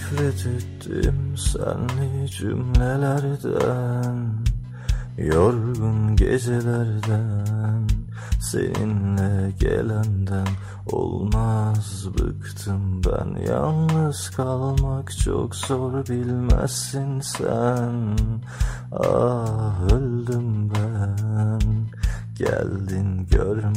nefret ettim senli cümlelerden, yorgun gecelerden, seninle gelenden. Olmaz, bıktım ben, yalnız kalmak çok zor, bilmezsin sen. Ah, öldüm ben, geldin görme.